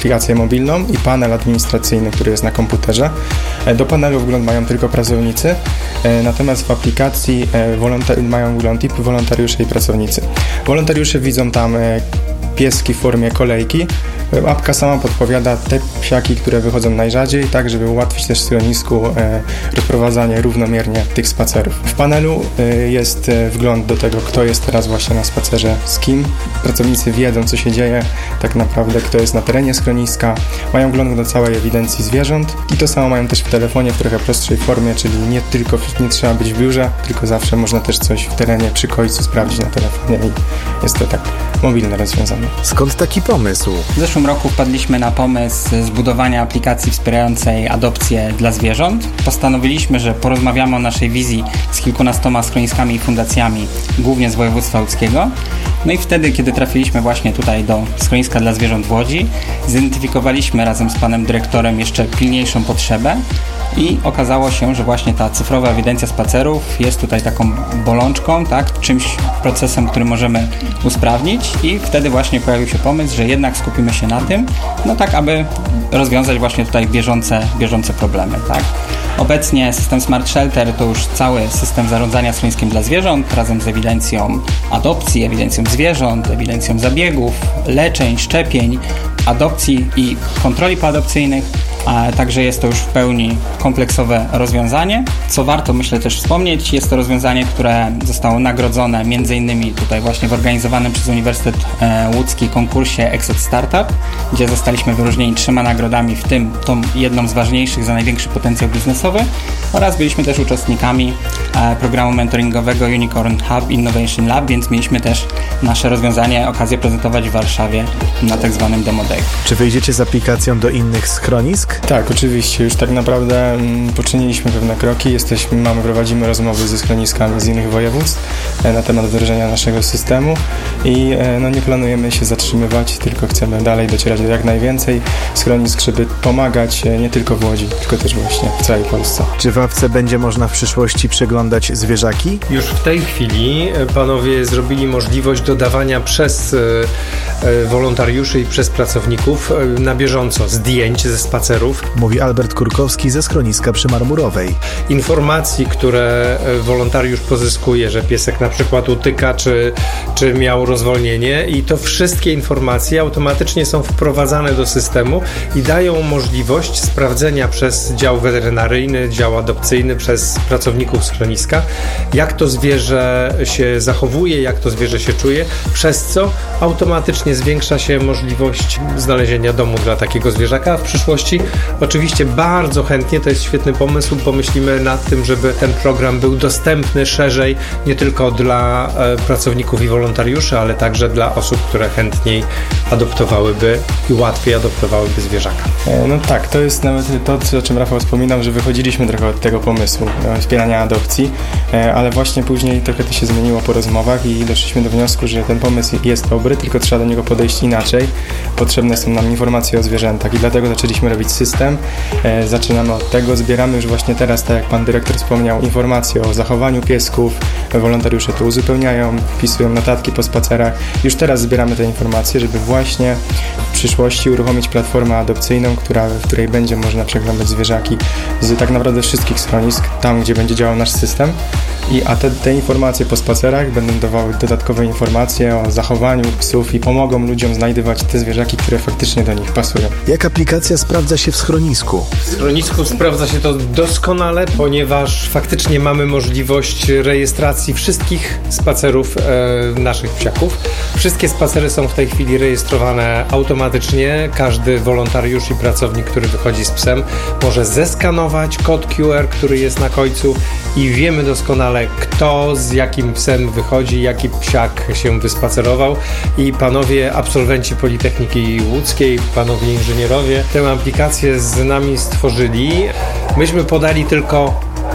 aplikację mobilną i panel administracyjny, który jest na komputerze. Do panelu wgląd mają tylko pracownicy, natomiast w aplikacji mają wgląd i wolontariusze i pracownicy. Wolontariusze widzą tam pieski w formie kolejki. Apka sama podpowiada te psiaki, które wychodzą najrzadziej, tak żeby ułatwić też schronisku rozprowadzanie równomiernie tych spacerów. W panelu jest wgląd do tego, kto jest teraz właśnie na spacerze z kim. Pracownicy wiedzą, co się dzieje, tak naprawdę kto jest na terenie schroniska. Mają wgląd do całej ewidencji zwierząt i to samo mają też w telefonie w trochę prostszej formie, czyli nie trzeba być w biurze, tylko zawsze można też coś w terenie przy końcu sprawdzić na telefonie i jest to tak mobilne rozwiązanie. Skąd taki pomysł? W zeszłym roku wpadliśmy na pomysł zbudowania aplikacji wspierającej adopcję dla zwierząt. Postanowiliśmy, że porozmawiamy o naszej wizji z kilkunastoma schroniskami i fundacjami, głównie z województwa łódzkiego. No i wtedy, kiedy trafiliśmy właśnie tutaj do schroniska dla zwierząt w Łodzi, zidentyfikowaliśmy razem z panem dyrektorem jeszcze pilniejszą potrzebę i okazało się, że właśnie ta cyfrowa ewidencja spacerów jest tutaj taką bolączką, tak, czymś, procesem, który możemy usprawnić i wtedy właśnie pojawił się pomysł, że jednak skupimy się na tym, no tak, aby rozwiązać właśnie tutaj bieżące problemy, tak. Obecnie system Smart Shelter to już cały system zarządzania schroniskiem dla zwierząt razem z ewidencją adopcji, ewidencją zwierząt, ewidencją zabiegów, leczeń, szczepień, adopcji i kontroli poadopcyjnych. Także jest to już w pełni kompleksowe rozwiązanie. Co warto, myślę, też wspomnieć, jest to rozwiązanie, które zostało nagrodzone m.in. tutaj właśnie w organizowanym przez Uniwersytet Łódzki konkursie Exit Startup, gdzie zostaliśmy wyróżnieni 3 nagrodami, w tym tą jedną z ważniejszych za największy potencjał biznesowy, oraz byliśmy też uczestnikami programu mentoringowego Unicorn Hub Innovation Lab, więc mieliśmy też nasze rozwiązanie okazję prezentować w Warszawie na tak zwanym Demo Day. Czy wyjdziecie z aplikacją do innych schronisk? Tak, oczywiście. Już tak naprawdę poczyniliśmy pewne kroki. Prowadzimy rozmowy ze schroniskami z innych województw na temat wdrożenia naszego systemu i nie planujemy się zatrzymywać, tylko chcemy dalej docierać do jak najwięcej schronisk, żeby pomagać nie tylko w Łodzi, tylko też właśnie w całej Polsce. Czy w apce będzie można w przyszłości przeglądać zwierzaki? Już w tej chwili panowie zrobili możliwość dodawania przez wolontariuszy i przez pracowników na bieżąco zdjęć ze spacerów. Mówi Albert Kurkowski ze schroniska przy Marmurowej. Informacji, które wolontariusz pozyskuje, że piesek na przykład utyka, czy miał rozwolnienie, i to wszystkie informacje automatycznie są wprowadzane do systemu i dają możliwość sprawdzenia przez dział weterynaryjny, dział adopcyjny, przez pracowników schroniska, jak to zwierzę się zachowuje, jak to zwierzę się czuje, przez co automatycznie zwiększa się możliwość znalezienia domu dla takiego zwierzaka. W przyszłości oczywiście bardzo chętnie, to jest świetny pomysł, pomyślimy nad tym, żeby ten program był dostępny szerzej, nie tylko dla pracowników i wolontariuszy, ale także dla osób, które chętniej adoptowałyby i łatwiej adoptowałyby zwierzaka. No tak, to jest nawet to, o czym Rafał wspominał, że wychodziliśmy trochę od tego pomysłu wspierania adopcji, ale właśnie później trochę to się zmieniło po rozmowach i doszliśmy do wniosku, że ten pomysł jest dobry, tylko trzeba do niego podejść inaczej. Potrzebne są nam informacje o zwierzętach i dlatego zaczęliśmy robić system. Zaczynamy od tego, zbieramy już właśnie teraz, tak jak pan dyrektor wspomniał, informacje o zachowaniu piesków, wolontariusze to uzupełniają, wpisują notatki po spacerach. Już teraz zbieramy te informacje, żeby właśnie w przyszłości uruchomić platformę adopcyjną, w której będzie można przeglądać zwierzaki z tak naprawdę wszystkich schronisk, tam gdzie będzie działał nasz system. A te informacje po spacerach będą dawały dodatkowe informacje o zachowaniu psów i pomogą ludziom znajdywać te zwierzaki, które faktycznie do nich pasują. Jak aplikacja sprawdza się w schronisku? W schronisku sprawdza się to doskonale, ponieważ faktycznie mamy możliwość rejestracji wszystkich spacerów naszych psiaków. Wszystkie spacery są w tej chwili rejestrowane automatycznie. Każdy wolontariusz i pracownik, który wychodzi z psem, może zeskanować kod QR, który jest na końcu, i wiemy doskonale, kto z jakim psem wychodzi, jaki psiak się wyspacerował, i panowie absolwenci Politechniki Łódzkiej, panowie inżynierowie tę aplikację z nami stworzyli. Myśmy podali tylko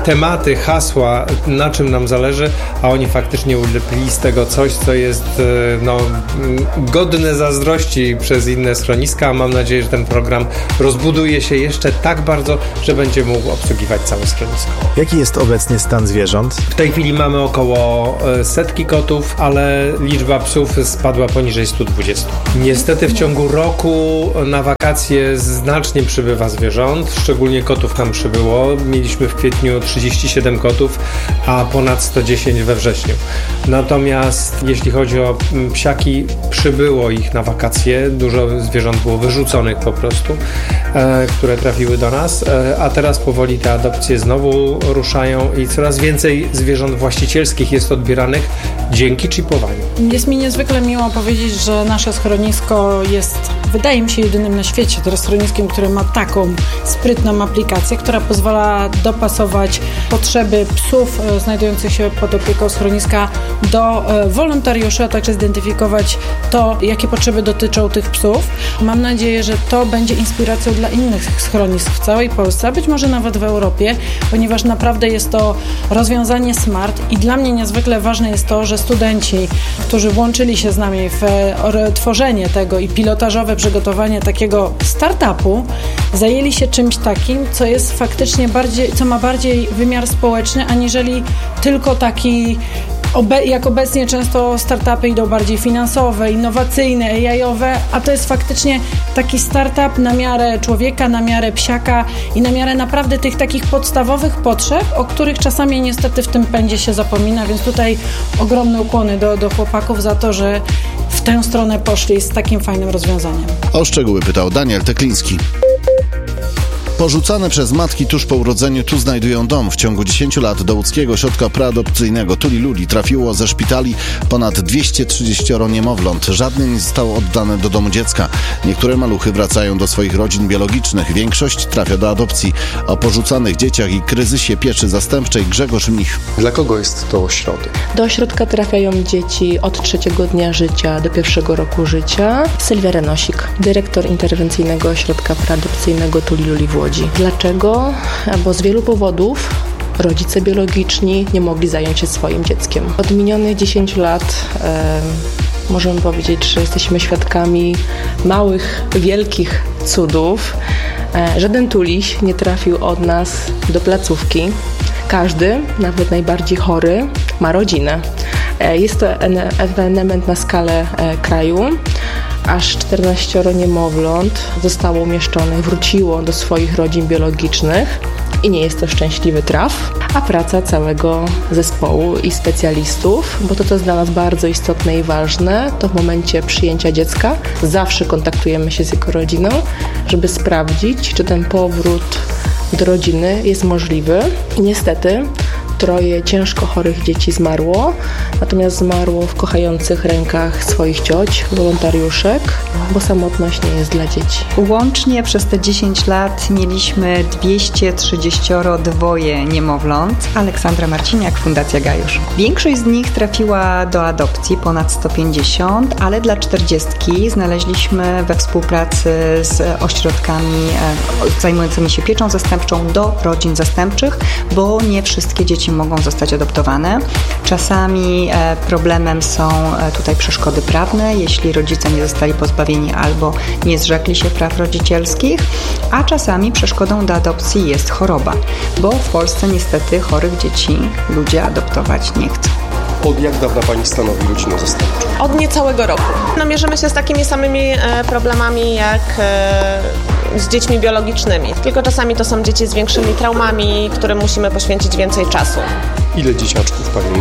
tematy, hasła, na czym nam zależy, a oni faktycznie ulepili z tego coś, co jest godne zazdrości przez inne schroniska. Mam nadzieję, że ten program rozbuduje się jeszcze tak bardzo, że będzie mógł obsługiwać całe schronisko. Jaki jest obecnie stan zwierząt? W tej chwili mamy około 100 kotów, ale liczba psów spadła poniżej 120. Niestety w ciągu roku na wakacje znacznie przybywa zwierząt, szczególnie kotów nam przybyło. Mieliśmy w kwietniu 37 kotów, a ponad 110 we wrześniu. Natomiast jeśli chodzi o psiaki, przybyło ich na wakacje. Dużo zwierząt było wyrzuconych po prostu, które trafiły do nas, a teraz powoli te adopcje znowu ruszają i coraz więcej zwierząt właścicielskich jest odbieranych dzięki chipowaniu. Jest mi niezwykle miło powiedzieć, że nasze schronisko jest, wydaje mi się, jedynym na świecie teraz schroniskiem, które ma taką sprytną aplikację, która pozwala dopasować potrzeby psów znajdujących się pod opieką schroniska do wolontariuszy, a także zidentyfikować to, jakie potrzeby dotyczą tych psów. Mam nadzieję, że to będzie inspiracją dla innych schronisk w całej Polsce, a być może nawet w Europie, ponieważ naprawdę jest to rozwiązanie smart i dla mnie niezwykle ważne jest to, że studenci, którzy włączyli się z nami w tworzenie tego i pilotażowe przygotowanie takiego startupu, zajęli się czymś takim, co jest faktycznie co ma bardziej wymiar społeczny, aniżeli tylko taki, jak obecnie często startupy idą bardziej finansowe, innowacyjne, AI-owe, a to jest faktycznie taki startup na miarę człowieka, na miarę psiaka i na miarę naprawdę tych takich podstawowych potrzeb, o których czasami niestety w tym pędzie się zapomina, więc tutaj ogromne ukłony do chłopaków za to, że w tę stronę poszli z takim fajnym rozwiązaniem. O szczegóły pytał Daniel Tekliński. Porzucane przez matki tuż po urodzeniu tu znajdują dom. W ciągu 10 lat do łódzkiego ośrodka preadopcyjnego Tuli Luli trafiło ze szpitali ponad 230 niemowląt. Żadne nie zostało oddane do domu dziecka. Niektóre maluchy wracają do swoich rodzin biologicznych. Większość trafia do adopcji. O porzucanych dzieciach i kryzysie pieczy zastępczej Grzegorz Mnich. Dla kogo jest to ośrodek? Do ośrodka trafiają dzieci od 3 dnia życia do 1 roku życia. Sylwia Renosik, dyrektor interwencyjnego ośrodka preadopcyjnego Tuli Luli w Łodzi. Dlaczego? Bo z wielu powodów rodzice biologiczni nie mogli zająć się swoim dzieckiem. Od minionych 10 lat możemy powiedzieć, że jesteśmy świadkami małych, wielkich cudów. Żaden tuliś nie trafił od nas do placówki. Każdy, nawet najbardziej chory, ma rodzinę. Jest to ewenement na skalę kraju. Aż 14 niemowląt zostało umieszczonych, wróciło do swoich rodzin biologicznych i nie jest to szczęśliwy traf, a praca całego zespołu i specjalistów, bo to jest dla nas bardzo istotne i ważne, to w momencie przyjęcia dziecka zawsze kontaktujemy się z jego rodziną, żeby sprawdzić, czy ten powrót do rodziny jest możliwy. I niestety 3 ciężko chorych dzieci zmarło, natomiast zmarło w kochających rękach swoich cioć, wolontariuszek, bo samotność nie jest dla dzieci. Łącznie przez te 10 lat mieliśmy 232 niemowląt. Aleksandra Marciniak, Fundacja Gajusz. Większość z nich trafiła do adopcji, ponad 150, ale dla 40 znaleźliśmy we współpracy z ośrodkami zajmującymi się pieczą zastępczą do rodzin zastępczych, bo nie wszystkie dzieci mogą zostać adoptowane. Czasami problemem są tutaj przeszkody prawne, jeśli rodzice nie zostali pozbawieni albo nie zrzekli się praw rodzicielskich, a czasami przeszkodą do adopcji jest choroba, bo w Polsce niestety chorych dzieci ludzie adoptować nie chcą. Od jak dawna Pani stanowi rodzinę zastępczą? Od niecałego roku. Mierzymy się z takimi samymi problemami jak z dziećmi biologicznymi, tylko czasami to są dzieci z większymi traumami, którym musimy poświęcić więcej czasu. Ile dzieciaczków Pani ma?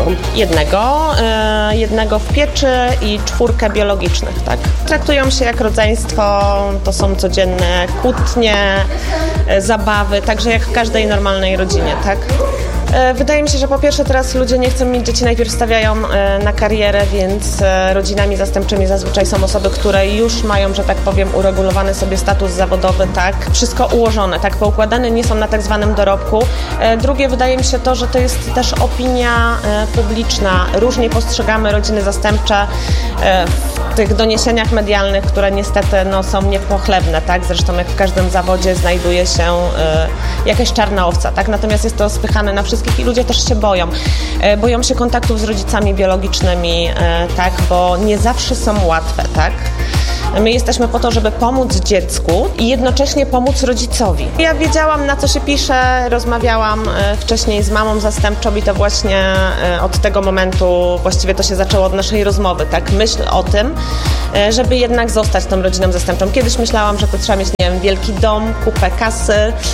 Jednego w pieczy i 4 biologicznych, tak. Traktują się jak rodzeństwo, to są codzienne kłótnie, zabawy, także jak w każdej normalnej rodzinie, tak. Wydaje mi się, że po pierwsze teraz ludzie nie chcą mieć dzieci, najpierw stawiają na karierę, więc rodzinami zastępczymi zazwyczaj są osoby, które już mają, że tak powiem, uregulowany sobie status zawodowy, tak, wszystko ułożone, tak, poukładane, nie są na tak zwanym dorobku. Drugie, wydaje mi się to, że to jest też opinia publiczna. Różnie postrzegamy rodziny zastępcze. tych doniesieniach medialnych, które niestety są niepochlebne, tak? Zresztą jak w każdym zawodzie znajduje się jakaś czarna owca, tak? Natomiast jest to spychane na wszystkich i ludzie też się boją. Boją się kontaktów z rodzicami biologicznymi, tak? Bo nie zawsze są łatwe, tak? My jesteśmy po to, żeby pomóc dziecku i jednocześnie pomóc rodzicowi. Ja wiedziałam, na co się pisze, rozmawiałam wcześniej z mamą zastępczą i to właśnie od tego momentu właściwie to się zaczęło od naszej rozmowy, tak? Myśl o tym, żeby jednak zostać tą rodziną zastępczą. Kiedyś myślałam, że to trzeba mieć, nie wiem, wielki dom, kupę kasy,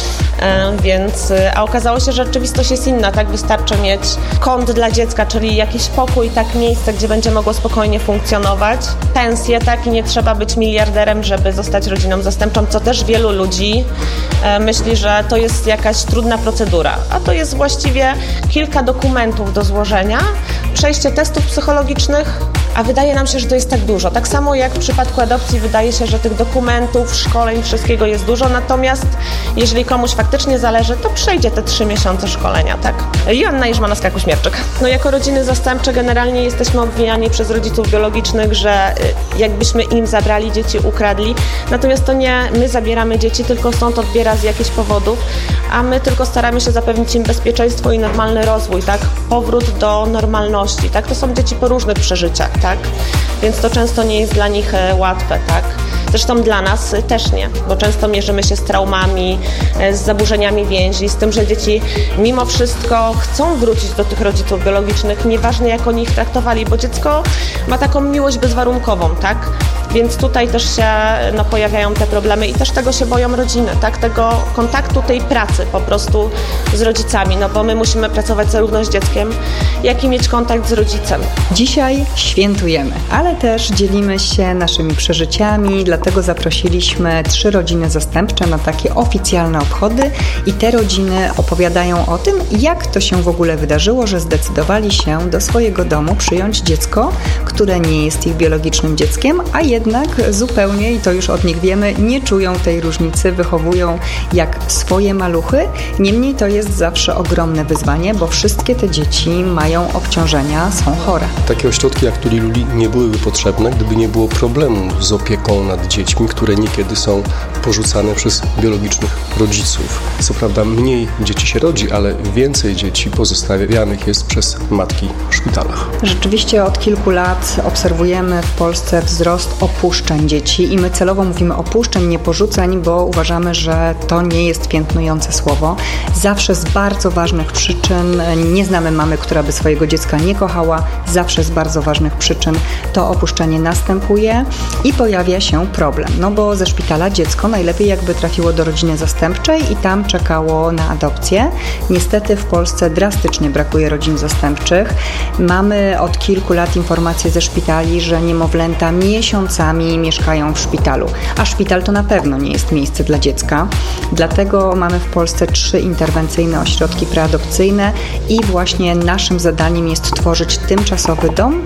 a okazało się, że rzeczywistość jest inna, tak? Wystarczy mieć kąt dla dziecka, czyli jakiś pokój, tak, miejsce, gdzie będzie mogło spokojnie funkcjonować, pensję, tak? I nie trzeba być miliarderem, żeby zostać rodziną zastępczą, co też wielu ludzi myśli, że to jest jakaś trudna procedura, a to jest właściwie kilka dokumentów do złożenia, przejście testów psychologicznych, a wydaje nam się, że to jest tak dużo. Tak samo jak w przypadku adopcji wydaje się, że tych dokumentów, szkoleń, wszystkiego jest dużo, natomiast jeżeli komuś faktycznie zależy, to przejdzie te 3 miesiące szkolenia, tak? Joanna Jerzmanowska-Kuśmierczyk. Jako rodziny zastępcze generalnie jesteśmy obwiniani przez rodziców biologicznych, że jakbyśmy im zabrali dzieci, ukradli. Natomiast to nie my zabieramy dzieci, tylko sąd odbiera z jakichś powodów, a my tylko staramy się zapewnić im bezpieczeństwo i normalny rozwój, tak? Powrót do normalności, tak? To są dzieci po różnych przeżyciach, tak? Więc to często nie jest dla nich łatwe, tak? Zresztą dla nas też nie, bo często mierzymy się z traumami, z zaburzeniami więzi, z tym, że dzieci mimo wszystko chcą wrócić do tych rodziców biologicznych, nieważne jak oni ich traktowali, bo dziecko ma taką miłość bezwarunkową, tak? Więc tutaj też się pojawiają te problemy i też tego się boją rodziny, tak? Tego kontaktu, tej pracy po prostu z rodzicami, bo my musimy pracować zarówno z dzieckiem, jak i mieć kontakt z rodzicem. Dzisiaj świętujemy, ale też dzielimy się naszymi przeżyciami, dlatego zaprosiliśmy 3 rodziny zastępcze na takie oficjalne obchody i te rodziny opowiadają o tym, jak to się w ogóle wydarzyło, że zdecydowali się do swojego domu przyjąć dziecko, które nie jest ich biologicznym dzieckiem, a jednak zupełnie, i to już od nich wiemy, nie czują tej różnicy, wychowują jak swoje maluchy. Niemniej to jest zawsze ogromne wyzwanie, bo wszystkie te dzieci mają obciążenia, są chore. Takie ośrodki jak Tuli Luli nie byłyby potrzebne, gdyby nie było problemu z opieką nad dziećmi, które niekiedy są porzucane przez biologicznych rodziców. Co prawda mniej dzieci się rodzi, ale więcej dzieci pozostawianych jest przez matki w szpitalach. Rzeczywiście od kilku lat obserwujemy w Polsce wzrost opuszczeń dzieci i my celowo mówimy opuszczeń, nie porzuceń, bo uważamy, że to nie jest piętnujące słowo. Zawsze z bardzo ważnych przyczyn, nie znamy mamy, która by swojego dziecka nie kochała, zawsze z bardzo ważnych przyczyn to opuszczenie następuje i pojawia się problem, bo ze szpitala dziecko najlepiej jakby trafiło do rodziny zastępczej i tam czekało na adopcję. Niestety w Polsce drastycznie brakuje rodzin zastępczych. Mamy od kilku lat informacje ze szpitali, że niemowlęta miesiącami mieszkają w szpitalu, a szpital to na pewno nie jest miejsce dla dziecka. Dlatego mamy w Polsce 3 interwencyjne ośrodki preadopcyjne i właśnie naszym zadaniem jest tworzyć tymczasowy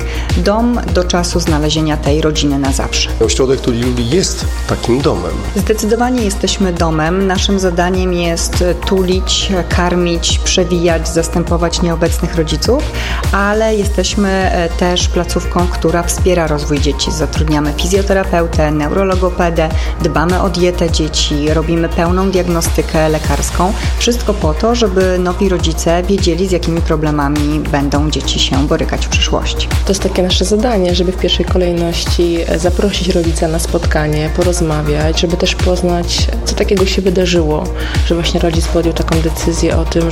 dom do czasu znalezienia tej rodziny na zawsze. Ośrodek Tuli Luli jest takim domem. Zdecydowanie jesteśmy domem. Naszym zadaniem jest tulić, karmić, przewijać, zastępować nieobecnych rodziców, ale jesteśmy też placówką, która wspiera rozwój dzieci. Zatrudniamy fizjoterapeutę, neurologopedę, dbamy o dietę dzieci, robimy pełną diagnostykę lekarską. Wszystko po to, żeby nowi rodzice wiedzieli, z jakimi problemami będą dzieci się borykać w przyszłości. To jest takie nasze zadanie, żeby w pierwszej kolejności zaprosić rodzica na spotkanie, porozmawiać, żeby też poznać, co takiego się wydarzyło, że właśnie rodzic podjął taką decyzję o tym,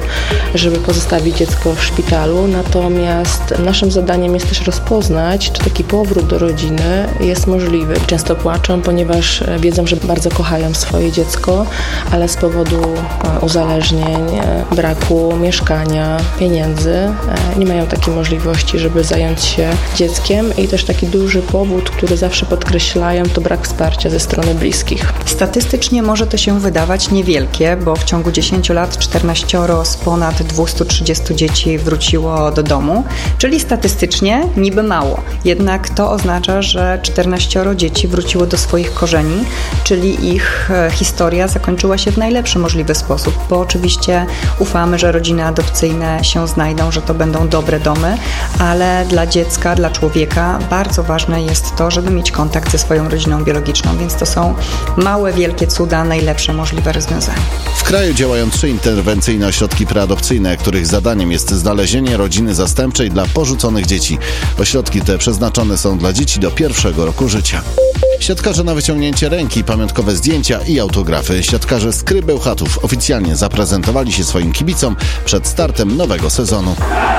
żeby pozostawić dziecko w szpitalu. Natomiast naszym zadaniem jest też rozpoznać, czy taki powrót do rodziny jest możliwy. Często płaczą, ponieważ wiedzą, że bardzo kochają swoje dziecko, ale z powodu uzależnień, braku mieszkania, pieniędzy nie mają takiej możliwości, żeby zająć się dzieckiem i też taki duży powód, który zawsze podkreślają, to brak wsparcia ze strony bliskich. Statystycznie może to się wydawać niewielkie, bo w ciągu 10 lat 14 z ponad 230 dzieci wróciło do domu, czyli statystycznie niby mało. Jednak to oznacza, że że 14 dzieci wróciło do swoich korzeni, czyli ich historia zakończyła się w najlepszy możliwy sposób, bo oczywiście ufamy, że rodziny adopcyjne się znajdą, że to będą dobre domy, ale dla dziecka, dla człowieka bardzo ważne jest to, żeby mieć kontakt ze swoją rodziną biologiczną, więc to są małe, wielkie cuda, najlepsze możliwe rozwiązania. W kraju działają 3 interwencyjne ośrodki preadopcyjne, których zadaniem jest znalezienie rodziny zastępczej dla porzuconych dzieci. Ośrodki te przeznaczone są dla dzieci do 1. roku życia. Siatkarze na wyciągnięcie ręki, pamiątkowe zdjęcia i autografy. Siatkarze z Kry Bełchatów oficjalnie zaprezentowali się swoim kibicom przed startem nowego sezonu.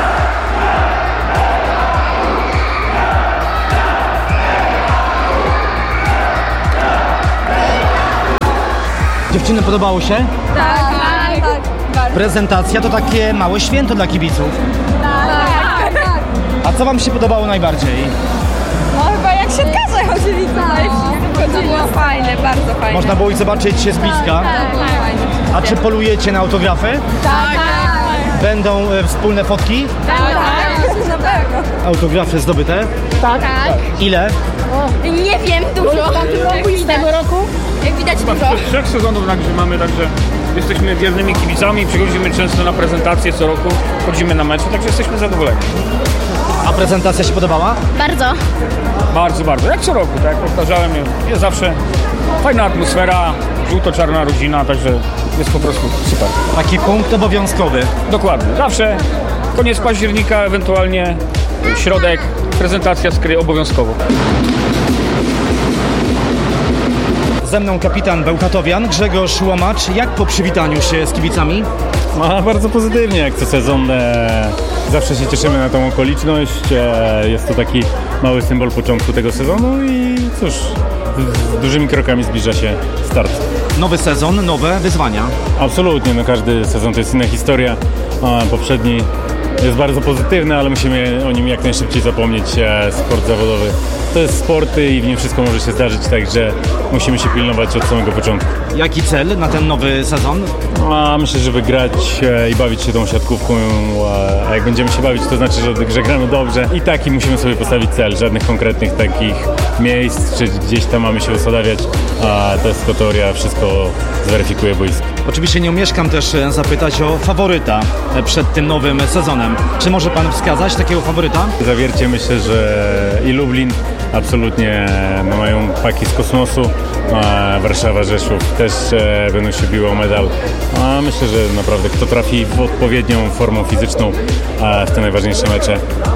Dziewczyny, podobało się? Tak. Prezentacja to takie małe święto dla kibiców. Tak. A co wam się podobało najbardziej? No chyba jak siatkarze chodzili tutaj. To było fajne, bardzo fajne. Można było ich zobaczyć się z bliska? Tak. A czy polujecie na autografy? Tak. Będą wspólne fotki? Tak. Na pewno. Autografy zdobyte? Tak. Ile? Nie wiem, dużo. Z tego roku? Jak widać dużo. 3 sezonów nagrywamy, także jesteśmy wiernymi kibicami, przychodzimy często na prezentacje co roku, chodzimy na mecze, także jesteśmy zadowoleni. A prezentacja się podobała? Bardzo. Bardzo. Jak co roku, tak jak powtarzałem, jest zawsze fajna atmosfera, żółto-czarna rodzina, także jest po prostu super. Taki punkt obowiązkowy. Dokładnie. Zawsze koniec października, ewentualnie środek, prezentacja z Kry obowiązkowo. Ze mną kapitan Bełchatowian, Grzegorz Łomacz. Jak po przywitaniu się z kibicami? Bardzo pozytywnie, jak co sezon. Zawsze się cieszymy na tą okoliczność. Jest to taki mały symbol początku tego sezonu i cóż, z dużymi krokami zbliża się start. Nowy sezon, nowe wyzwania. Absolutnie, każdy sezon to jest inna historia. Poprzedni jest bardzo pozytywny, ale musimy o nim jak najszybciej zapomnieć. Sport zawodowy to jest sport i w nim wszystko może się zdarzyć, także musimy się pilnować od samego początku. Jaki cel na ten nowy sezon? Myślę, żeby grać i bawić się tą siatkówką, a jak będziemy się bawić, to znaczy, że gramy dobrze. I taki musimy sobie postawić cel, żadnych konkretnych takich miejsc, czy gdzieś tam mamy się usadawiać, a to jest teoria, wszystko zweryfikuje boisko. Oczywiście nie omieszkam też zapytać o faworyta przed tym nowym sezonem. Czy może pan wskazać takiego faworyta? Zawiercie, myślę, że i Lublin absolutnie mają paki z kosmosu, Warszawa, Rzeszów też będą się biły o medal. Myślę, że naprawdę kto trafi w odpowiednią formą fizyczną w te najważniejsze mecze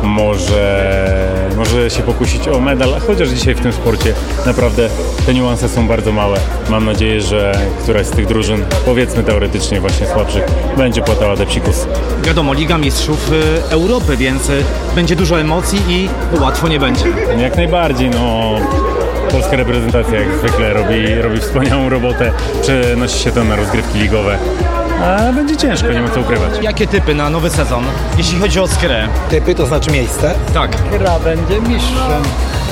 może się pokusić o medal, chociaż dzisiaj w tym sporcie naprawdę te niuanse są bardzo małe. Mam nadzieję, że któraś z tych drużyn, powiedzmy teoretycznie właśnie słabszych, będzie płatała te psikus. Wiadomo, Liga Mistrzów Europy, więc będzie dużo emocji i łatwo nie będzie. Jak najbardziej, polska reprezentacja jak zwykle robi wspaniałą robotę, przenosi się to na rozgrywki ligowe. A będzie ciężko, nie ma co ukrywać. Jakie typy na nowy sezon, jeśli chodzi o Skrę? Typy to znaczy miejsce? Tak. Kra będzie mistrzem.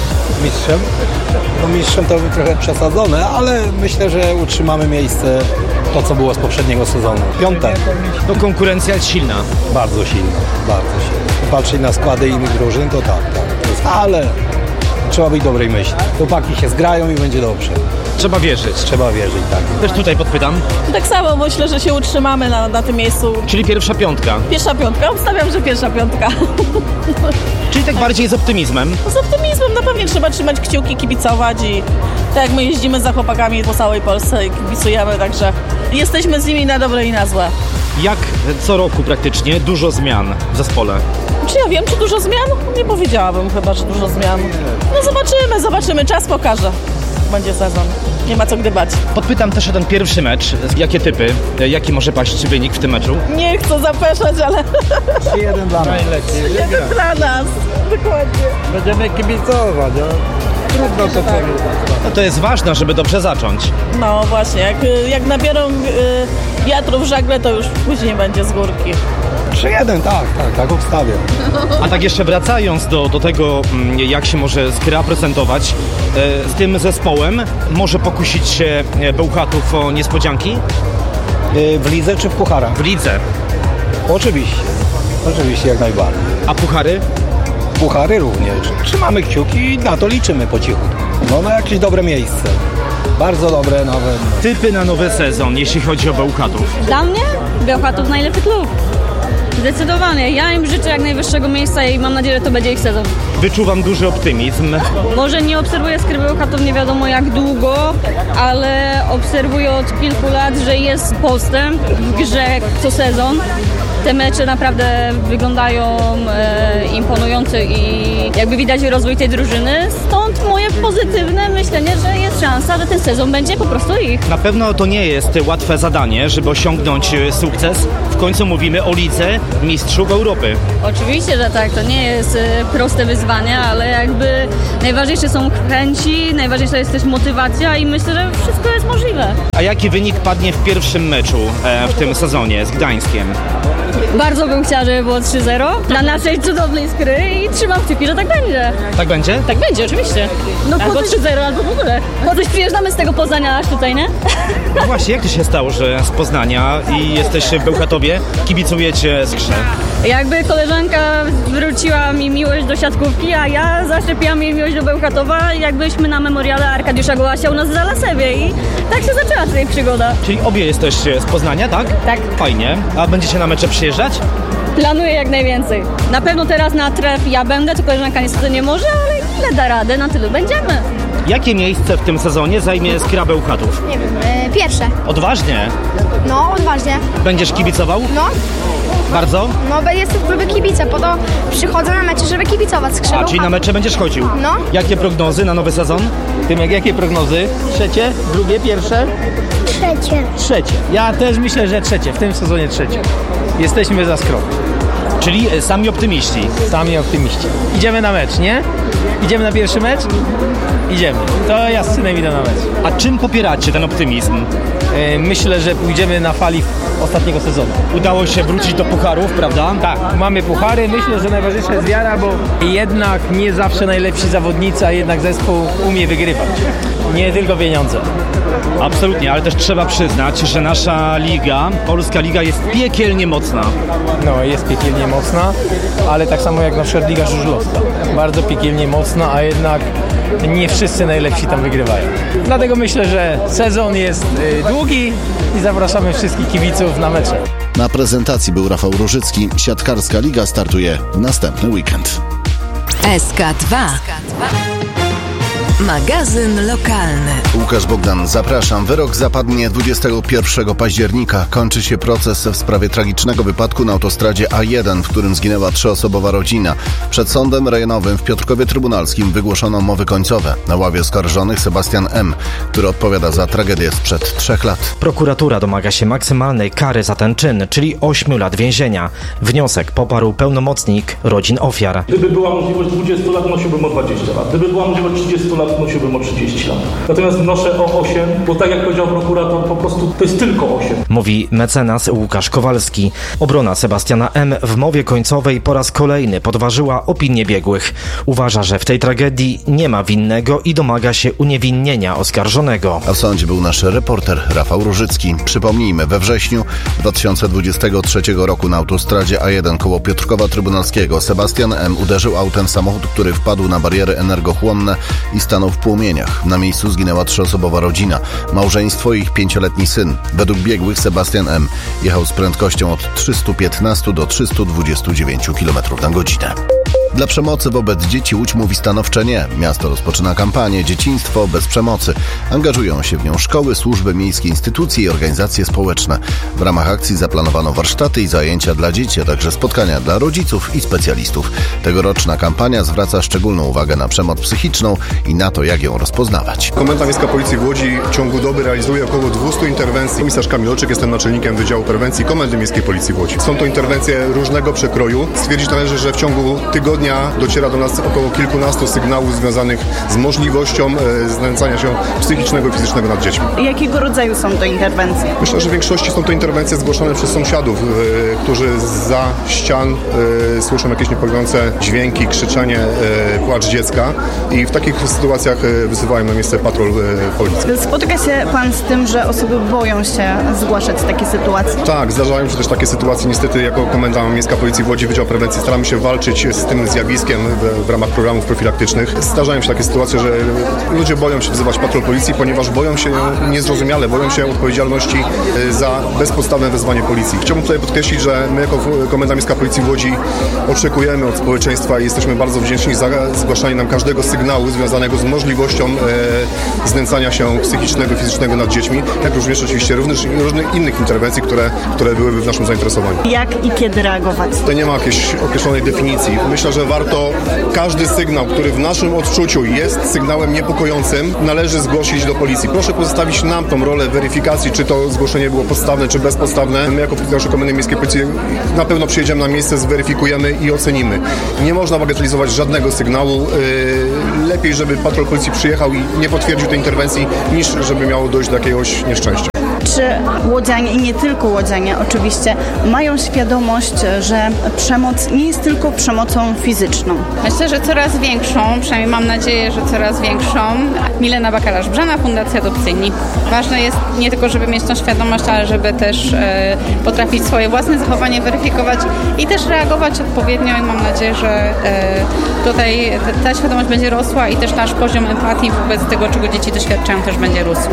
Mistrzem to trochę przesadzone, ale myślę, że utrzymamy miejsce to, co było z poprzedniego sezonu. 5. To konkurencja jest silna. Bardzo silna. Patrzeć na składy innych drużyn, to tak. Ale trzeba być dobrej myśli. Chłopaki się zgrają i będzie dobrze. Trzeba wierzyć, tak. Też tutaj podpytam. Tak samo myślę, że się utrzymamy na tym miejscu. Czyli pierwsza piątka. Pierwsza piątka, obstawiam, że pierwsza piątka. Czyli tak bardziej z optymizmem. Z optymizmem na pewno trzeba trzymać kciuki, kibicować i tak jak my jeździmy za chłopakami po całej Polsce i kibicujemy, także jesteśmy z nimi na dobre i na złe. Jak co roku praktycznie dużo zmian w zespole? Czy ja wiem, czy dużo zmian? Nie powiedziałabym chyba, że dużo zmian. Zobaczymy, czas pokaże. Będzie sezon. Nie ma co gdybać. Podpytam też o ten pierwszy mecz. Jakie typy? Jaki może paść wynik w tym meczu? Nie chcę zapeszać, ale... 3-1 dla nas. 3-1 dla nas. Dokładnie. Będziemy kibicować, trudno to powiedzieć. No to jest ważne, żeby dobrze zacząć. No właśnie, jak nabiorą wiatru w żagle, to już później będzie z górki. 3-1, tak obstawiam. A tak jeszcze wracając do tego, jak się może Skra prezentować z tym zespołem, może pokusić się Bełchatów o niespodzianki? W lidze czy w pucharach? W lidze. Oczywiście, jak najbardziej. A puchary? puchary również. Trzymamy kciuki i na to liczymy po cichu. No na jakieś dobre miejsce. Bardzo dobre nawet. Typy na nowy sezon, jeśli chodzi o Bełchatów. Dla mnie Bełchatów najlepszy klub. Zdecydowanie. Ja im życzę jak najwyższego miejsca i mam nadzieję, że to będzie ich sezon. Wyczuwam duży optymizm. Może nie obserwuję Skry Bełchatów nie wiadomo jak długo, ale obserwuję od kilku lat, że jest postęp w grze co sezon. Te mecze naprawdę wyglądają imponująco i jakby widać rozwój tej drużyny. Stąd moje pozytywne myślenie, że jest szansa, że ten sezon będzie po prostu ich. Na pewno to nie jest łatwe zadanie, żeby osiągnąć sukces. W końcu mówimy o Lidze Mistrzów Europy. Oczywiście, że tak. To nie jest proste wyzwanie, ale jakby najważniejsze są chęci, najważniejsza jest też motywacja i myślę, że wszystko jest możliwe. A jaki wynik padnie w pierwszym meczu w tym sezonie z Gdańskiem? Bardzo bym chciała, żeby było 3-0 dla naszej cudownej Skry i trzymam kciuki, że tak będzie. Tak będzie? Tak będzie, oczywiście. No albo 3-0, albo w ogóle. Po coś przyjeżdżamy z tego Poznania aż tutaj, nie? No właśnie, jak to się stało, że z Poznania i jesteście w Bełchatowie, kibicujecie Skrze? Jakby koleżanka zwróciła mi miłość do siatkówki, a ja zaszczepiłam jej miłość do Bełchatowa, jakbyśmy na memoriale Arkadiusza Gołasia u nas w Zalasewie i tak się zaczęła tutaj przygoda. Czyli obie jesteście z Poznania, tak? Tak. Fajnie. A będziecie na mecze przyjeżdżać? Planuję jak najwięcej. Na pewno teraz na tref ja będę, to koleżanka niestety nie może, ale ile da radę, na tylu będziemy. Jakie miejsce w tym sezonie zajmie Skra Bełchatów? Nie wiem, pierwsze. Odważnie. No, odważnie. Będziesz kibicował? No. Bardzo? No, jestem w klubie kibica, po to przychodzę na mecze, żeby kibicować Skrze A, czyli na mecze będziesz chodził? No. Jakie prognozy na nowy sezon? Tymek, jakie prognozy? Trzecie? Drugie? Pierwsze? Trzecie. Trzecie. Ja też myślę, że trzecie. W tym sezonie trzecie. Jesteśmy za Skrą. Czyli sami optymiści. Sami optymiści. Idziemy na mecz, nie? Idziemy na pierwszy mecz? Idziemy. To ja z synem idę na mecz. A czym popieracie ten optymizm? Myślę, że pójdziemy na fali ostatniego sezonu. Udało się wrócić do pucharów, prawda? Tak, mamy puchary. Myślę, że najważniejsza jest wiara, bo jednak nie zawsze najlepsi zawodnicy, a jednak zespół umie wygrywać. Nie tylko pieniądze. Absolutnie, ale też trzeba przyznać, że nasza liga, polska liga jest piekielnie mocna. No, jest piekielnie mocna, ale tak samo jak na przykład Liga Żużlowska. Bardzo piekielnie mocna, a jednak nie wszyscy najlepsi tam wygrywają. Dlatego myślę, że sezon jest długi i zapraszamy wszystkich kibiców na mecze. Na prezentacji był Rafał Różycki. Siatkarska Liga startuje w następny weekend. SK2. Magazyn lokalny. Łukasz Bogdan, zapraszam. Wyrok zapadnie 21 października. Kończy się proces w sprawie tragicznego wypadku na autostradzie A1, w którym zginęła 3-osobowa rodzina. Przed sądem rejonowym w Piotrkowie Trybunalskim wygłoszono mowy końcowe. Na ławie oskarżonych Sebastian M., który odpowiada za tragedię sprzed 3 lat. Prokuratura domaga się maksymalnej kary za ten czyn, czyli 8 lat więzienia. Wniosek poparł pełnomocnik rodzin ofiar. Gdyby była możliwość 20 lat, nosiłbym o 20 lat. Gdyby była możliwość 30 lat, nosiłbym o 30 lat. Natomiast wnoszę o 8, bo tak jak powiedział prokurator, po prostu to jest tylko 8. Mówi mecenas Łukasz Kowalski. Obrona Sebastiana M. w mowie końcowej po raz kolejny podważyła opinię biegłych. Uważa, że w tej tragedii nie ma winnego i domaga się uniewinnienia oskarżonego. A w sądzie był nasz reporter Rafał Różycki. Przypomnijmy, we wrześniu 2023 roku na autostradzie A1 koło Piotrkowa Trybunalskiego Sebastian M. uderzył autem w samochód, który wpadł na bariery energochłonne i stanął w płomieniach. Na miejscu zginęła 3-osobowa rodzina, małżeństwo i ich 5-letni syn. Według biegłych Sebastian M. jechał z prędkością od 315 do 329 km na godzinę. Dla przemocy wobec dzieci Łódź mówi stanowcze nie. Miasto rozpoczyna kampanię Dzieciństwo bez przemocy. Angażują się w nią szkoły, służby miejskie, instytucje i organizacje społeczne. W ramach akcji zaplanowano warsztaty i zajęcia dla dzieci, a także spotkania dla rodziców i specjalistów. Tegoroczna kampania zwraca szczególną uwagę na przemoc psychiczną i na to, jak ją rozpoznawać. Komenda Miejska Policji w Łodzi w ciągu doby realizuje około 200 interwencji. Komisarz Kamil Olczyk, jestem naczelnikiem Wydziału Prewencji Komendy Miejskiej Policji w Łodzi. Są to interwencje różnego przekroju. Stwierdzić należy, że w ciągu tygodnia dociera do nas około kilkunastu sygnałów związanych z możliwością znęcania się psychicznego i fizycznego nad dziećmi. Jakiego rodzaju są to interwencje? Myślę, że w większości są to interwencje zgłoszone przez sąsiadów, którzy zza ścian słyszą jakieś niepokojące dźwięki, krzyczenie, płacz dziecka i w takich sytuacjach wyzywają na miejsce patrol policji. Spotyka się Pan z tym, że osoby boją się zgłaszać takie sytuacje? Tak, zdarzają się też takie sytuacje. Niestety jako Komenda Miejska Policji w Łodzi Wydział Prewencji staramy się walczyć z tym zjawiskiem w ramach programów profilaktycznych. Zdarzają się takie sytuacje, że ludzie boją się wzywać patrol policji, ponieważ boją się niezrozumiale, boją się odpowiedzialności za bezpodstawne wezwanie policji. Chciałbym tutaj podkreślić, że my jako Komenda Miejska Policji w Łodzi oczekujemy od społeczeństwa i jesteśmy bardzo wdzięczni za zgłaszanie nam każdego sygnału związanego z możliwością znęcania się psychicznego, fizycznego nad dziećmi, jak również oczywiście różnych innych interwencji, które byłyby w naszym zainteresowaniu. Jak i kiedy reagować? To nie ma jakiejś określonej definicji. Myślę, że warto każdy sygnał, który w naszym odczuciu jest sygnałem niepokojącym, należy zgłosić do policji. Proszę pozostawić nam tą rolę weryfikacji, czy to zgłoszenie było podstawne, czy bezpodstawne. My jako funkcjonariusze Komendy Miejskiej Policji na pewno przyjedziemy na miejsce, zweryfikujemy i ocenimy. Nie można bagatelizować żadnego sygnału. Lepiej, żeby patrol policji przyjechał i nie potwierdził tej interwencji, niż żeby miało dojść do jakiegoś nieszczęścia. Czy łodzianie i nie tylko łodzianie oczywiście mają świadomość, że przemoc nie jest tylko przemocą fizyczną? Myślę, że coraz większą, przynajmniej mam nadzieję, że coraz większą. Milena Bakalarz-Brzana, Fundacja Adopcyjni. Ważne jest nie tylko, żeby mieć tą świadomość, ale żeby też potrafić swoje własne zachowanie weryfikować i też reagować odpowiednio i mam nadzieję, że tutaj ta świadomość będzie rosła i też nasz poziom empatii wobec tego, czego dzieci doświadczają, też będzie rósł.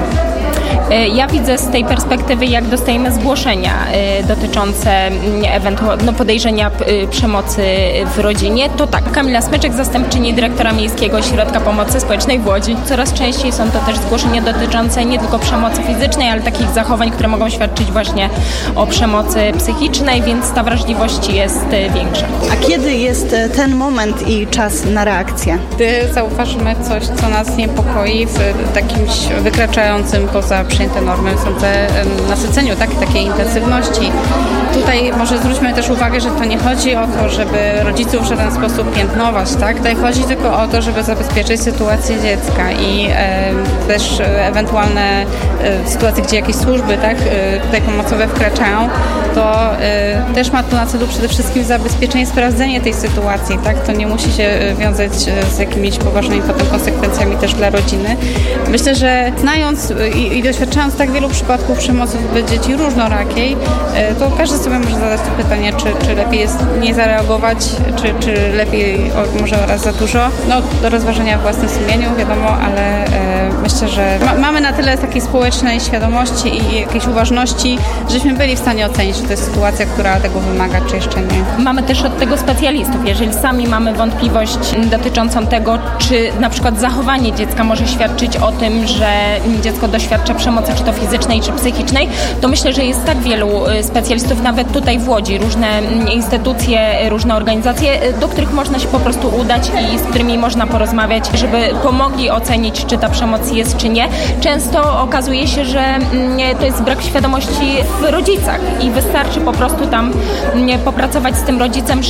Ja widzę z tej perspektywy, jak dostajemy zgłoszenia dotyczące podejrzenia przemocy w rodzinie, to tak, Kamila Smyczek, zastępczyni dyrektora Miejskiego Ośrodka Pomocy Społecznej w Łodzi. Coraz częściej są to też zgłoszenia dotyczące nie tylko przemocy fizycznej, ale takich zachowań, które mogą świadczyć właśnie o przemocy psychicznej, więc ta wrażliwość jest większa. A kiedy jest ten moment i czas na reakcję? Gdy zauważymy coś, co nas niepokoi w takimś wykraczającym poza przyjęte normy, sądzę, nasyceniu takiej intensywności. Tutaj może zwróćmy też uwagę, że to nie chodzi o to, żeby rodziców w żaden sposób piętnować, tak? Tutaj chodzi tylko o to, żeby zabezpieczyć sytuację dziecka i też ewentualne sytuacje, gdzie jakieś służby, tak, tutaj pomocowe wkraczają, to też ma to na celu przede wszystkim zabezpieczenie, sprawdzenie tej sytuacji, tak? To nie musi się wiązać z jakimiś poważnymi potem konsekwencjami też dla rodziny. Myślę, że znając i doświadczając tak wielu przypadków przemocy wobec dzieci różnorakiej, to każdy sobie może zadać to pytanie, czy lepiej jest nie zareagować, czy lepiej może raz za dużo. No, do rozważenia w własnym sumieniu, wiadomo, ale myślę, że mamy na tyle takiej społecznej świadomości i jakiejś uważności, żeśmy byli w stanie ocenić, czy to jest sytuacja, która tego wymaga, czy jeszcze nie. Mamy też od tego specjalistów. Jeżeli sami mamy wątpliwość dotyczącą tego, czy na przykład zachowanie dziecka może świadczyć o tym, że dziecko doświadcza przemocy, czy to fizycznej, czy psychicznej, to myślę, że jest tak wielu specjalistów, nawet tutaj w Łodzi, różne instytucje, różne organizacje, do których można się po prostu udać i z którymi można porozmawiać, żeby pomogli ocenić, czy ta przemoc jest, czy nie. Często okazuje się, że to jest brak świadomości w rodzicach i wystarczy po prostu tam popracować z tym rodzicem,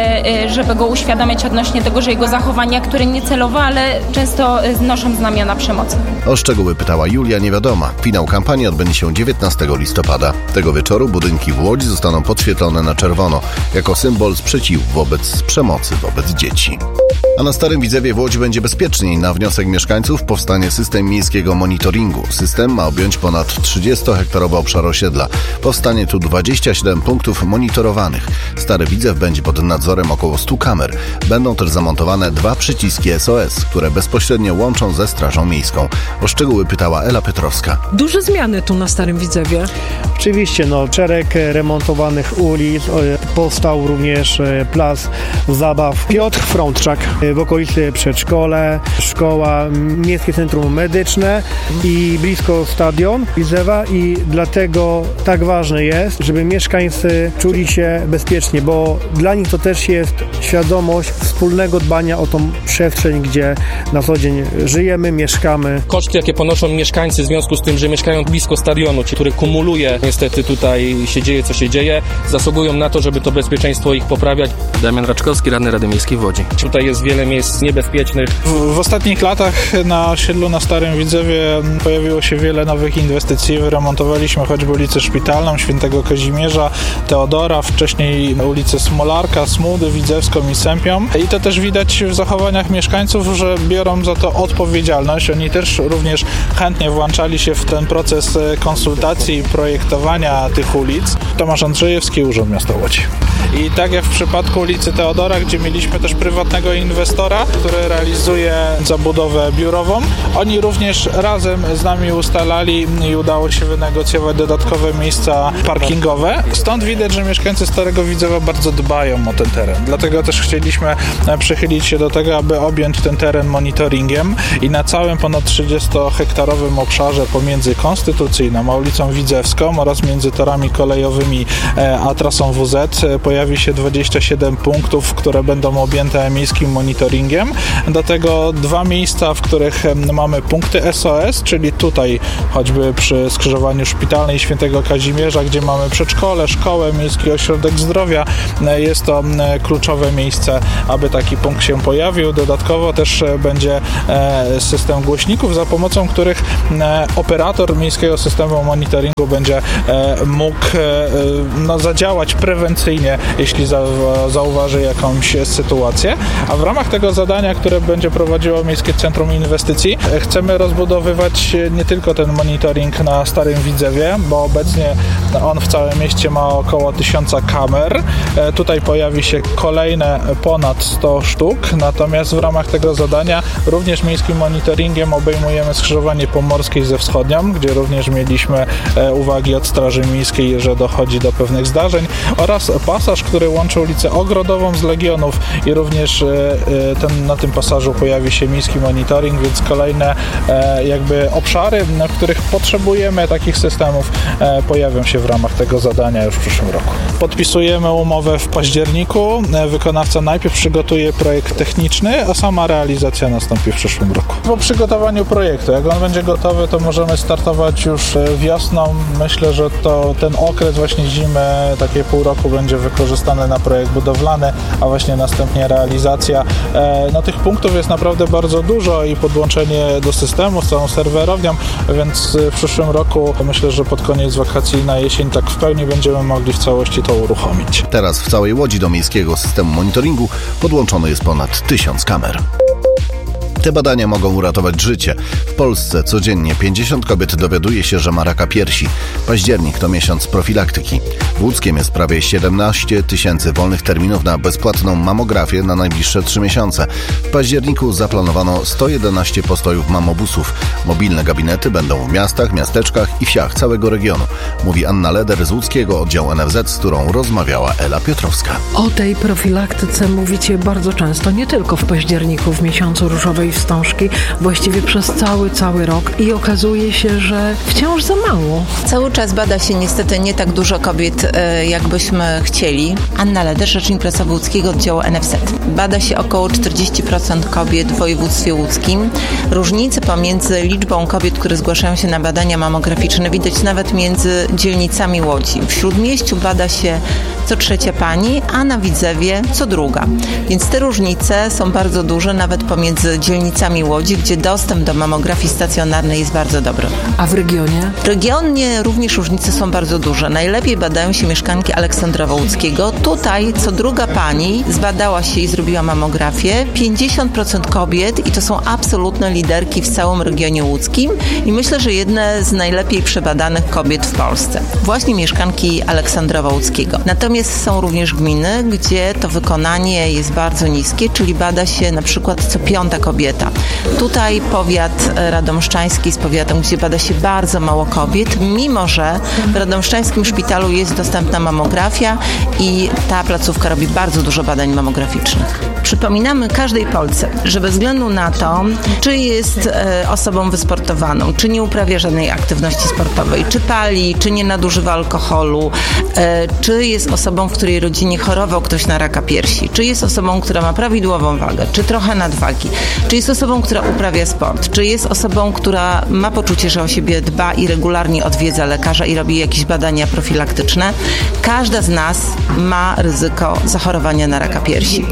żeby go uświadamiać odnośnie tego, że jego zachowania, które niecelowo, ale często znoszą znamiona przemocy. O szczegóły pytała Julia Niewiadoma. Finał kampanii odbędzie się 19 listopada. Tego wieczoru budynki w Łodzi zostaną podświetlone na czerwono, jako symbol sprzeciwu wobec przemocy wobec dzieci. A na Starym Widzewie w Łodzi będzie bezpieczniej. Na wniosek mieszkańców powstanie system miejskiego monitoringu. System ma objąć ponad 30-hektarowy obszar osiedla. Powstanie tu 27 punktów monitorowanych. Stary Widzew będzie pod nadzorem około 100 kamer. Będą też zamontowane 2 przyciski SOS, które bezpośrednio łączą ze Strażą Miejską. O szczegóły pytała Ela Piotrowska. Duże zmiany tu na Starym Widzewie. Oczywiście, szereg remontowanych ulic, powstał również plac zabaw Piotr Frączak, w okolicy przedszkole, szkoła, Miejskie Centrum Medyczne i blisko stadion Widzewa i dlatego tak ważne jest, żeby mieszkańcy czuli się bezpiecznie, bo dla nich to też jest świadomość wspólnego dbania o tą przestrzeń, gdzie na co dzień żyjemy, mieszkamy. Koszty, jakie ponoszą mieszkańcy w związku z tym, że mieszkają blisko stadionu, który kumuluje, niestety tutaj się dzieje, co się dzieje, zasługują na to, żeby to bezpieczeństwo ich poprawiać. Damian Raczkowski, radny Rady Miejskiej w Łodzi. Tutaj jest wiele miejsc niebezpiecznych. W ostatnich latach na osiedlu na Starym Widzewie pojawiło się wiele nowych inwestycji. Wyremontowaliśmy choćby ulicę Szpitalną, Świętego Kazimierza, Teodora, wcześniej ulicę Smolarka, Smudy, Widzewską i Sępią. I to też widać w zachowaniach mieszkańców, że biorą za to odpowiedzialność. Oni też również chętnie włączali się w ten proces konsultacji i projektowania skrzyżowania tych ulic, Tomasz Andrzejewski, Urząd Miasta Łodzi. I tak jak w przypadku ulicy Teodora, gdzie mieliśmy też prywatnego inwestora, który realizuje zabudowę biurową, oni również razem z nami ustalali i udało się wynegocjować dodatkowe miejsca parkingowe. Stąd widać, że mieszkańcy Starego Widzewa bardzo dbają o ten teren. Dlatego też chcieliśmy przychylić się do tego, aby objąć ten teren monitoringiem i na całym ponad 30-hektarowym obszarze pomiędzy Konstytucyjną a ulicą Widzewską oraz między torami kolejowymi a trasą WZ pojawi się 27 punktów, które będą objęte miejskim monitoringiem. Do tego 2 miejsca, w których mamy punkty SOS, czyli tutaj choćby przy skrzyżowaniu Szpitalnej Świętego Kazimierza, gdzie mamy przedszkole, szkołę, miejski ośrodek zdrowia. Jest to kluczowe miejsce, aby taki punkt się pojawił. Dodatkowo też będzie system głośników, za pomocą których operator miejskiego systemu monitoringu będzie mógł zadziałać prewencyjnie, jeśli zauważy jakąś sytuację. A w ramach tego zadania, które będzie prowadziło Miejskie Centrum Inwestycji, chcemy rozbudowywać nie tylko ten monitoring na Starym Widzewie, bo obecnie on w całym mieście ma około 1000 kamer. Tutaj pojawi się kolejne ponad 100 sztuk, natomiast w ramach tego zadania również miejskim monitoringiem obejmujemy skrzyżowanie Pomorskiej ze Wschodnią, gdzie również mieliśmy uwagi od Straży Miejskiej, że dochodzi do pewnych zdarzeń, oraz pasaż, który łączy ulicę Ogrodową z Legionów i również na tym pasażu pojawi się miejski monitoring, więc kolejne obszary, w których potrzebujemy takich systemów, pojawią się w ramach tego zadania już w przyszłym roku. Podpisujemy umowę w październiku. Wykonawca najpierw przygotuje projekt techniczny, a sama realizacja nastąpi w przyszłym roku. Po przygotowaniu projektu, jak on będzie gotowy, to możemy startować już wiosną. Myślę, że ten okres właśnie zimy, takie pół roku będzie wykorzystany na projekt budowlany, a właśnie następnie realizacja. Tych punktów jest naprawdę bardzo dużo i podłączenie do systemu z całą serwerownią, więc w przyszłym roku myślę, że pod koniec wakacji na jesień tak w pełni będziemy mogli w całości to uruchomić. Teraz w całej Łodzi do miejskiego systemu monitoringu podłączone jest ponad 1000 kamer. Te badania mogą uratować życie. W Polsce codziennie 50 kobiet dowiaduje się, że ma raka piersi. Październik to miesiąc profilaktyki. W Łódzkiem jest prawie 17 000 wolnych terminów na bezpłatną mamografię na najbliższe 3 miesiące. W październiku zaplanowano 111 postojów mamobusów. Mobilne gabinety będą w miastach, miasteczkach i wsiach całego regionu. Mówi Anna Leder z łódzkiego oddziału NFZ, z którą rozmawiała Ela Piotrowska. O tej profilaktyce mówicie bardzo często, nie tylko w październiku, w miesiącu różowej wstążki, właściwie przez cały rok i okazuje się, że wciąż za mało. Cały czas bada się niestety nie tak dużo kobiet, jakbyśmy chcieli. Anna Leder, rzecznik prasowy łódzkiego oddziału NFZ. Bada się około 40% kobiet w województwie łódzkim. Różnice pomiędzy liczbą kobiet, które zgłaszają się na badania mamograficzne, widać nawet między dzielnicami Łodzi. W Śródmieściu bada się co 3 pani, a na Widzewie co 2. Więc te różnice są bardzo duże, nawet pomiędzy dzielnicami Łodzi, gdzie dostęp do mamografii stacjonarnej jest bardzo dobry. A w regionie? W regionie również różnice są bardzo duże. Najlepiej badają się mieszkanki Aleksandrowa Łódzkiego. Tutaj co 2 pani zbadała się i zrobiła mamografię. 50% kobiet i to są absolutne liderki w całym regionie łódzkim i myślę, że jedne z najlepiej przebadanych kobiet w Polsce. Właśnie mieszkanki Aleksandrowa Łódzkiego. Natomiast są również gminy, gdzie to wykonanie jest bardzo niskie, czyli bada się na przykład co 5. kobieta. Tutaj powiat radomszczański jest powiatem, gdzie bada się bardzo mało kobiet, mimo że w radomszczańskim szpitalu jest dostępna mamografia i ta placówka robi bardzo dużo badań mamograficznych. Przypominamy każdej Polce, że bez względu na to, czy jest osobą wysportowaną, czy nie uprawia żadnej aktywności sportowej, czy pali, czy nie nadużywa alkoholu, czy jest osobą, w której rodzinie chorował ktoś na raka piersi, czy jest osobą, która ma prawidłową wagę, czy trochę nadwagi, czy jest osobą, która uprawia sport, czy jest osobą, która ma poczucie, że o siebie dba i regularnie odwiedza lekarza i robi jakieś badania profilaktyczne, każda z nas ma ryzyko zachorowania na raka piersi.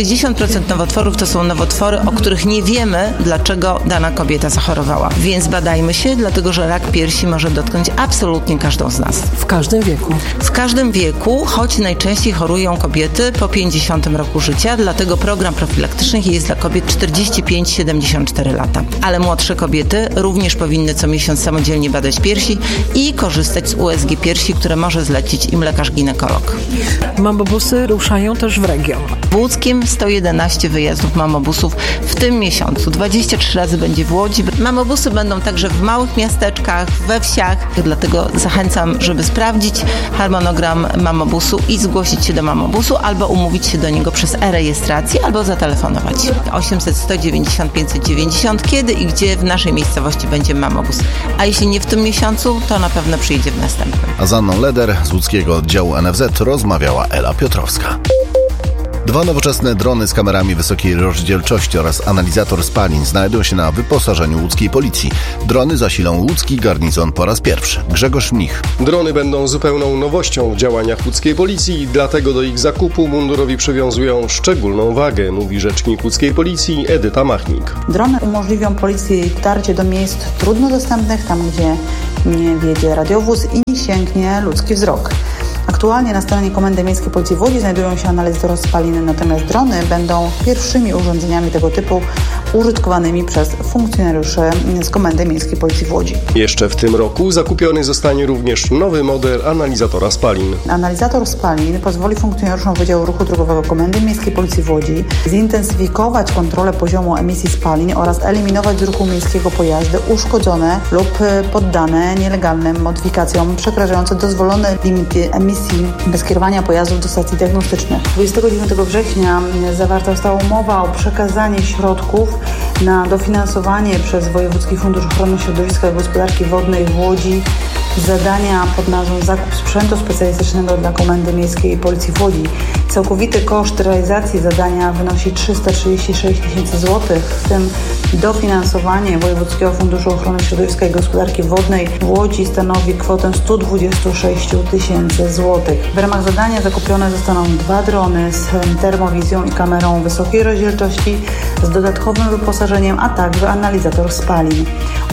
60% nowotworów to są nowotwory, o których nie wiemy, dlaczego dana kobieta zachorowała. Więc badajmy się, dlatego że rak piersi może dotknąć absolutnie każdą z nas. W każdym wieku? W każdym wieku, choć najczęściej chorują kobiety po 50 roku życia, dlatego program profilaktyczny jest dla kobiet 45 65-74 lata. Ale młodsze kobiety również powinny co miesiąc samodzielnie badać piersi i korzystać z USG piersi, które może zlecić im lekarz ginekolog. Mamobusy ruszają też w region. W Łódzkiem 111 wyjazdów mamobusów w tym miesiącu. 23 razy będzie w Łodzi. Mamobusy będą także w małych miasteczkach, we wsiach. Dlatego zachęcam, żeby sprawdzić harmonogram mamobusu i zgłosić się do mamobusu albo umówić się do niego przez e-rejestrację albo zatelefonować. 800 190 590, kiedy i gdzie w naszej miejscowości będzie mamobus. A jeśli nie w tym miesiącu, to na pewno przyjdzie w następnym. A z Anną Leder z łódzkiego oddziału NFZ rozmawiała Ela Piotrowska. 2 nowoczesne drony z kamerami wysokiej rozdzielczości oraz analizator spalin znajdą się na wyposażeniu łódzkiej policji. Drony zasilą łódzki garnizon po raz pierwszy. Grzegorz Mnich. Drony będą zupełną nowością w działaniach łódzkiej policji i dlatego do ich zakupu mundurowi przywiązują szczególną wagę, mówi rzecznik łódzkiej policji Edyta Machnik. Drony umożliwią policji dotarcie do miejsc trudno dostępnych, tam gdzie nie wiedzie radiowóz i nie sięgnie ludzki wzrok. Aktualnie na stronie Komendy Miejskiej Policji w Łodzi znajdują się analizory spaliny, natomiast drony będą pierwszymi urządzeniami tego typu użytkowanymi przez funkcjonariuszy z Komendy Miejskiej Policji w Łodzi. Jeszcze w tym roku zakupiony zostanie również nowy model analizatora spalin. Analizator spalin pozwoli funkcjonariuszom Wydziału Ruchu Drogowego Komendy Miejskiej Policji w Łodzi zintensyfikować kontrolę poziomu emisji spalin oraz eliminować z ruchu miejskiego pojazdy uszkodzone lub poddane nielegalnym modyfikacjom przekraczające dozwolone limity emisji bez kierowania pojazdów do stacji diagnostycznych. 29 września zawarta została umowa o przekazanie środków na dofinansowanie przez Wojewódzki Fundusz Ochrony Środowiska i Gospodarki Wodnej w Łodzi zadania pod nazwą Zakup sprzętu specjalistycznego dla Komendy Miejskiej Policji w Łodzi. Całkowity koszt realizacji zadania wynosi 336 000 złotych, w tym dofinansowanie Wojewódzkiego Funduszu Ochrony Środowiska i Gospodarki Wodnej w Łodzi stanowi kwotę 126 000 złotych. W ramach zadania zakupione zostaną 2 drony z termowizją i kamerą wysokiej rozdzielczości z dodatkowym wyposażeniem, a także analizator spalin.